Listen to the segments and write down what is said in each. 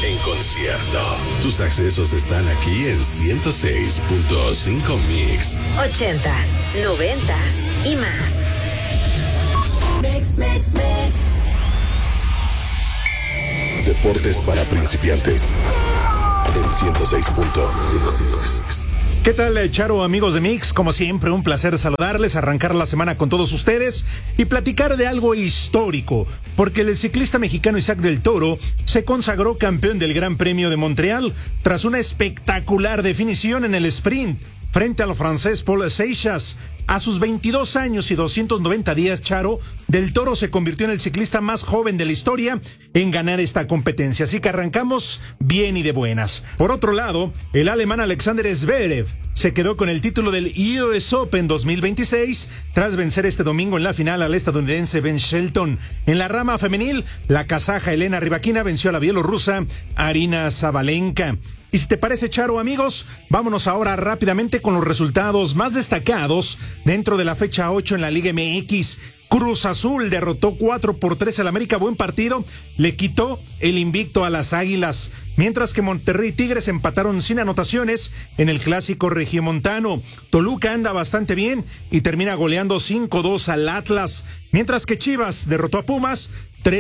en concierto. Tus accesos están aquí en 106.5 Mix. 80s, 90s y más. Mix. Deportes para principiantes en 106.5. ¿Qué tal, Charo, amigos de Mix? Como siempre, un placer saludarles, arrancar la semana con todos ustedes y platicar de algo histórico, porque el ciclista mexicano Isaac del Toro se consagró campeón del Gran Premio de Montreal tras una espectacular definición en el sprint frente al francés Paul Seixas. A sus 22 años y 290 días, Charo, del Toro se convirtió en el ciclista más joven de la historia en ganar esta competencia. Así que arrancamos bien y de buenas. Por otro lado, el alemán Alexander Zverev se quedó con el título del US Open 2026 tras vencer este domingo en la final al estadounidense Ben Shelton. En la rama femenil, la kazaja Elena Rybakina venció a la bielorrusa Arina Sabalenka. Y si te parece, Charo, amigos, vámonos ahora rápidamente con los resultados más destacados dentro de la fecha 8 en la Liga MX. Cruz Azul derrotó 4-3 al América, buen partido, le quitó el invicto a las Águilas, mientras que Monterrey y Tigres empataron sin anotaciones en el clásico regiomontano. Toluca anda bastante bien y termina goleando 5-2 al Atlas, mientras que Chivas derrotó a Pumas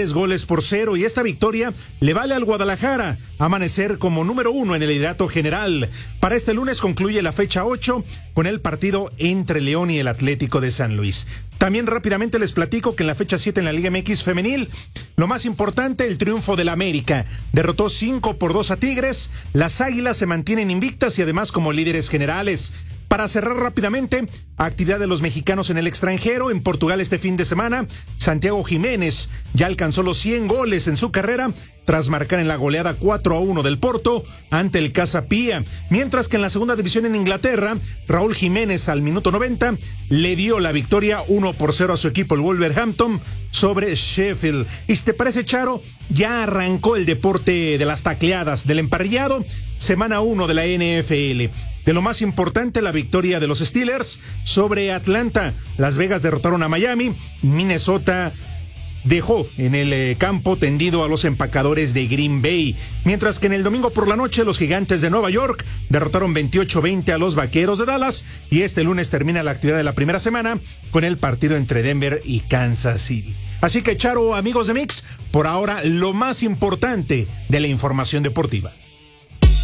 3-0, y esta victoria le vale al Guadalajara amanecer como número 1 en el liderato general. Para este lunes concluye la fecha 8 con el partido entre León y el Atlético de San Luis. También rápidamente les platico que en la fecha 7 en la Liga MX femenil, lo más importante, el triunfo del América. Derrotó 5-2 a Tigres, las Águilas se mantienen invictas y además como líderes generales. Para cerrar rápidamente, actividad de los mexicanos en el extranjero. En Portugal este fin de semana, Santiago Jiménez ya alcanzó los 100 goles en su carrera tras marcar en la goleada 4-1 del Porto ante el Casa Pia. Mientras que en la segunda división en Inglaterra, Raúl Jiménez al minuto 90 le dio la victoria 1-0 a su equipo, el Wolverhampton, sobre Sheffield. Y si te parece, Charo, ya arrancó el deporte de las tacleadas, del emparrillado, semana 1 de la NFL. De lo más importante, la victoria de los Steelers sobre Atlanta. Las Vegas derrotaron a Miami. Minnesota dejó en el campo tendido a los empacadores de Green Bay. Mientras que en el domingo por la noche, los Gigantes de Nueva York derrotaron 28-20 a los Vaqueros de Dallas. Y este lunes termina la actividad de la primera semana con el partido entre Denver y Kansas City. Así que, Charo, amigos de Mix, por ahora lo más importante de la información deportiva.